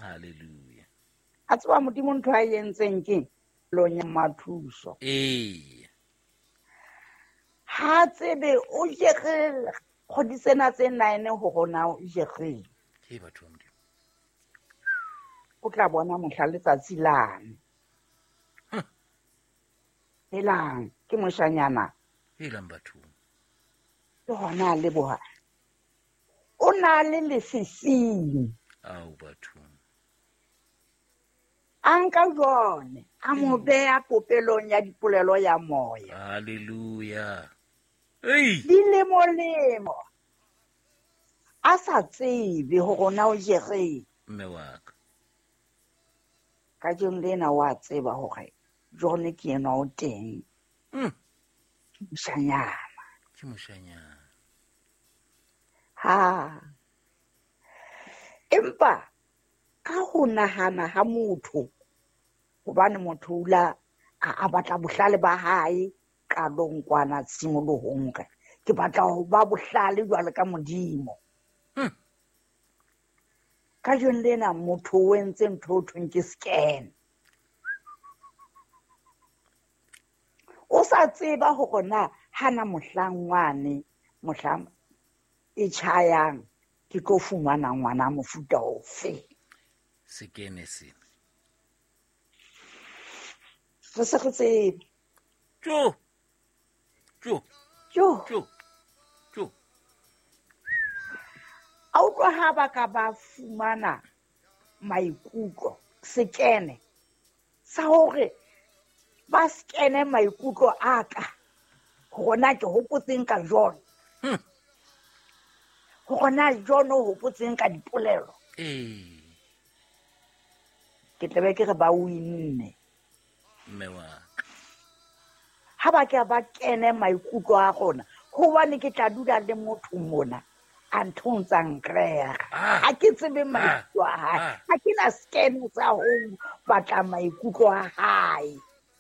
Hallelujah. a tseba modimo ntho a entseng ke lonya mathuso ha tsebe o jegile kgodi tsena tse 9 ho rona o jegile ke batho ba Modimo. o tla bona mohla letsatsi lane elang ke moshanyana Helang batho. ke hona le boha o na le lesising Ao batho. a nka jone a mo beha popelong ya dipolelo ya moya Hallelujah. Hey, di le molemo a sa tsebe ho rona o jegile mme wa ka. ka jong lena wa tseba hore jone ke yena o teng moshanyana Ke moshanyana. ha empa ka ho nahana ha motho hobane motho ula a batla bohlale ba hae ka lonkwana tshimolohong ke batla ho ba bohlale jwalo ka modimo ka jong lena motho o entse ntho ho thweng ke scan o sa tseba hore na hana mohlangwane mohlang e chayang ke tlo fumana ngwana mofuta ofe Sekene sena. re se re tsebe Jo. a utlwa ha ba ka ba fumana maikutlo sekene sa hore ba skene maikutlo a ka hona ke hopotseng ka John hona John o hopotseng ka dipolelo ke tlabe ke re ba winne mme wa ka. ha ba ke ba kene maikutlo a gona hobane ke tla dula le motho mona a nthontsang kreya ha ke tsebe maikutlo a hae ha ke na scan tsa ho batla maikutlo a hae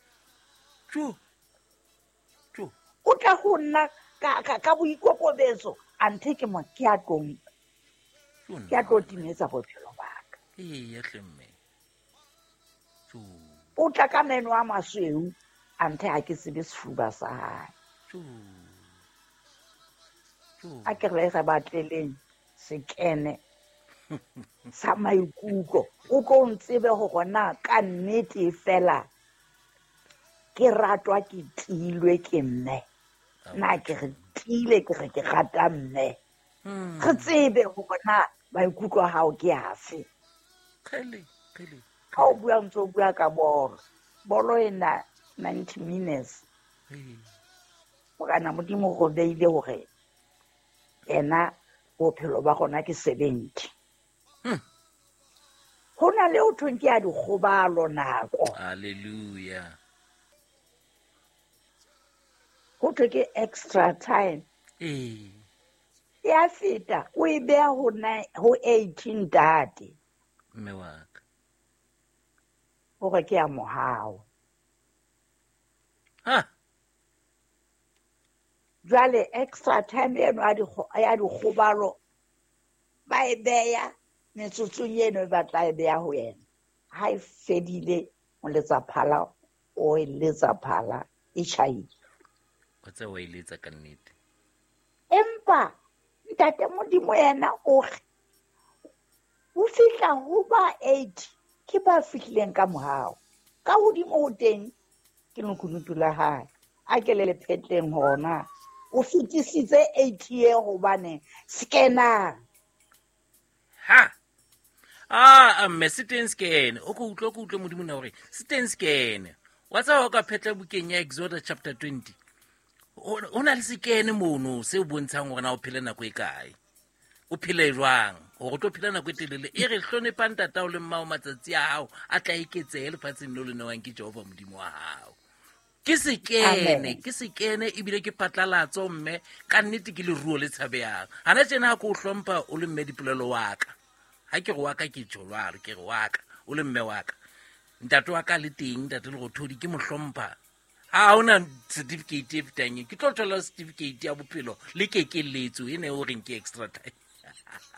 o tla ho nna ka boikokobetso anthe ke mo ke a tlo timetsa bophelo ba ka mme. o tla ka meno a masweu anthe ha ke tsebe sefuba sa hae a ke re batleleng sekene sa maikutlo o tlo ntsebe hore na ka nnete fela ke ratwa ke tilwe ke mme na ke re tile ke re ke rata mme re tsebe hore na maikutlo a hao ke afe ha o bua ntse o bua ka bolo ena 90 minutes kana modimo go beile hore ena bophelo ba gona ke 70 ho na le o thweng ke ya dikgobalo nako Hallelujah. ho thwe ke extra time ya feta o e beha ho 18 date mme wa ka. hore ke ya mohao jwale extra time eno ya dikgobalo ba e beya metsotsong eno ba tla e beya ho yena ha e fedile o letsa phala o e letsa phala e chaile o tse wa iletsa ka nnete empa ntate modimo yena o re o fihla ho ba 8 ke ba fihlileng ka mohao ka hodimo ho teng ke lekunutu la hae a ke le lephetleng hona o fetisitse 8 ye hobane scanner mme se teng skene o ko utlwe modimo na hore se teng skene wa tsa ka phetla bukeng ya Exodus chapter 20 o na le sekene mono se o bontshang hore na o phele nako e kae o phele jwang hore o tlo phela nako e telele e re hlonepang ntata o le mmao matsatsi a hao a tla iketsehe lefatsheng le le newang ke Jehova modimo wa hao ke sekene ebile ke patlalatso mme ka nnete ke le ruo le tshabehang hana tjena ha ko o hlompha o le mme dipolelo wa ka ha ke re wa ka ke jolwalo ke re wa ka o le mme wa ka ntate wa ka le teng ntate le go thodi ke mo hlompha ha ona certificate e fetang ke tlo thola certificate ya bophelo le kekeletso e ne o reng ke extra time